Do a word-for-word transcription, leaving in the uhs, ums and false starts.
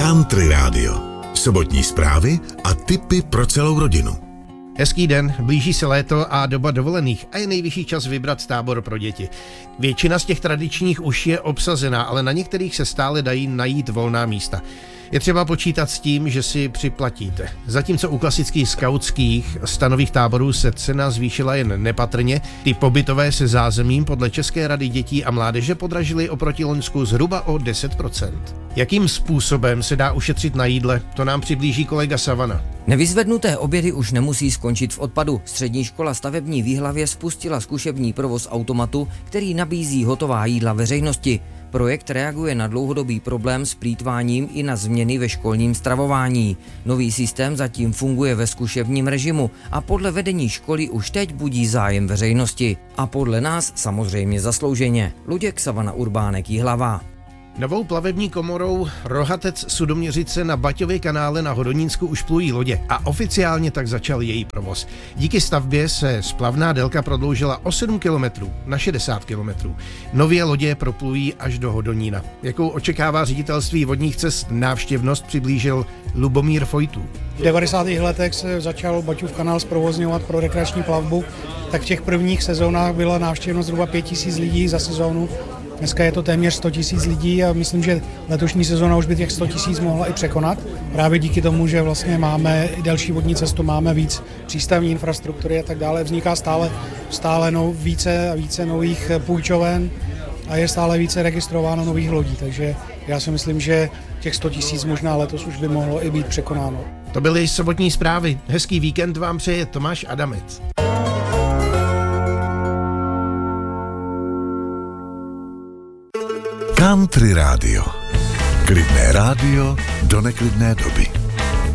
Country Radio. Sobotní zprávy a tipy pro celou rodinu. Hezký den, blíží se léto a doba dovolených a je nejvyšší čas vybrat tábor pro děti. Většina z těch tradičních už je obsazená, ale na některých se stále dají najít volná místa. Je třeba počítat s tím, že si připlatíte. Zatímco u klasických skautských stanových táborů se cena zvýšila jen nepatrně, ty pobytové se zázemím podle České rady dětí a mládeže podražily oproti loňsku zhruba o deset procent. Jakým způsobem se dá ušetřit na jídle, to nám přiblíží kolega Savana. Nevyzvednuté obědy už nemusí skončit v odpadu. Střední škola stavební v Jihlavě spustila zkušební provoz automatu, který nabízí hotová jídla veřejnosti. Projekt reaguje na dlouhodobý problém s plýtváním i na změny ve školním stravování. Nový systém zatím funguje ve zkušebním režimu a podle vedení školy už teď budí zájem veřejnosti. A podle nás samozřejmě zaslouženě. Luděk, Savana, Urbánek, Jihlava. Novou plavební komorou Rohatec Sudoměřice na Baťově kanále na Hodonínsku už plují lodě a oficiálně tak začal její provoz. Díky stavbě se splavná délka prodloužila o sedm kilometrů na šedesát kilometrů. Nově lodě proplují až do Hodonína. Jakou očekává ředitelství vodních cest návštěvnost, přiblížil Lubomír Fojtů. V devadesátých letech se začal Baťův kanál zprovozňovat pro rekreační plavbu, tak v těch prvních sezónách byla návštěvnost zhruba pět tisíc lidí za sezónu. Dneska je to téměř sto tisíc lidí a myslím, že letošní sezóna už by těch sto tisíc mohla i překonat. Právě díky tomu, že vlastně máme i delší vodní cestu, máme víc přístavní infrastruktury a tak dále, vzniká stále, stále no, více a více nových půjčoven a je stále více registrováno nových lodí, takže já si myslím, že těch sto tisíc možná letos už by mohlo i být překonáno. To byly sobotní zprávy. Hezký víkend vám přeje Tomáš Adamec. Country Radio. Klidné rádio do neklidné doby.